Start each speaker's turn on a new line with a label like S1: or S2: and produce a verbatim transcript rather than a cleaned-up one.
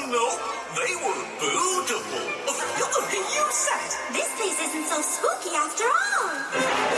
S1: no, they were beautiful.
S2: You said this place isn't so spooky after all.